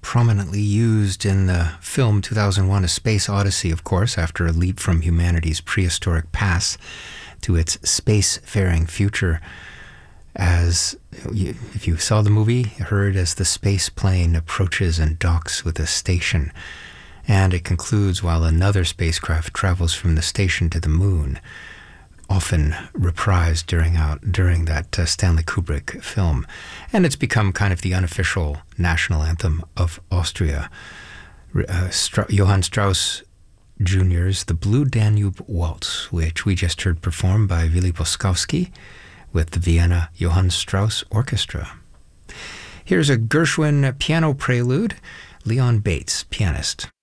prominently used in the film 2001: A Space Odyssey, of course, after a leap from humanity's prehistoric past to its spacefaring future. As if you saw the movie, heard as the space plane approaches and docks with a station. And it concludes while another spacecraft travels from the station to the moon, often reprised during that Stanley Kubrick film. And it's become kind of the unofficial national anthem of Austria. Johann Strauss Jr.'s The Blue Danube Waltz, which we just heard performed by Willy Boskowski with the Vienna Johann Strauss Orchestra. Here's a Gershwin piano prelude, Leon Bates, pianist.